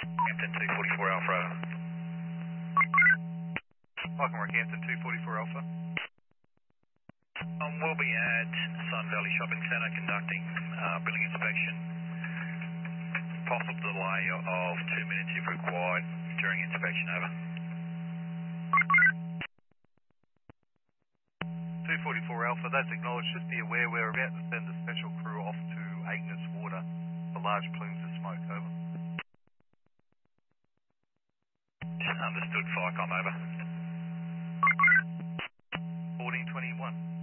Hampton 244 Alpha. Welcome, Hampton 244 Alpha. We'll be at Sun Valley Shopping Centre conducting billing inspection. Possible delay of 2 minutes if required during inspection, over. 244 Alpha, that's acknowledged. Just be aware we're about to send a special crew off to Agnes Water for large plumes of smoke, over. Understood, FICOM, over. 1421.